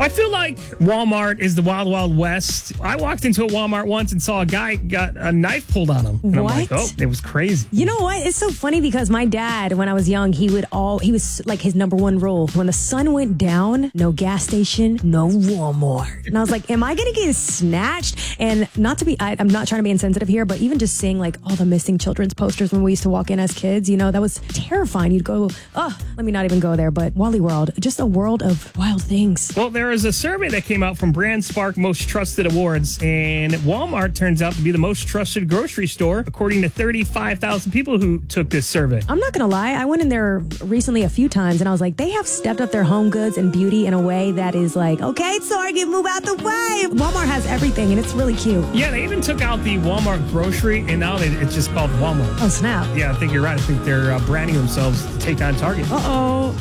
I feel like Walmart is the wild, wild west. I walked into a Walmart once and saw a guy got a knife pulled on him. And I'm like, oh, it was crazy. You know what? It's so funny because my dad, when I was young, he was like his number one rule. When the sun went down, no gas station, no Walmart. And I was like, am I going to get snatched? And not to be, I'm not trying to be insensitive here, but even just seeing like all the missing children's posters when we used to walk in as kids, you know, that was terrifying. You'd go, oh, let me not even go there. But Wally World, just a world of wild things. Well, there is a survey that came out from BrandSpark Most Trusted Awards, and Walmart turns out to be the most trusted grocery store, according to 35,000 people who took this survey. I'm not going to lie. I went in there recently a few times, and I was like, they have stepped up their home goods and beauty in a way that is like, okay, Target, move out the way. Walmart has everything, and it's really cute. Yeah, they even took out the Walmart grocery, and now it's just called Walmart. Oh, snap. Yeah, I think you're right. I think they're branding themselves to take on Target. Uh-oh.